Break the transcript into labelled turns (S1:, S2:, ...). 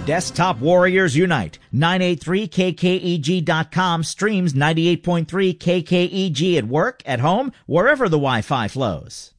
S1: Desktop Warriors Unite. 983kkeg.com streams 98.3 KKEG at work, at home, wherever the Wi-Fi flows.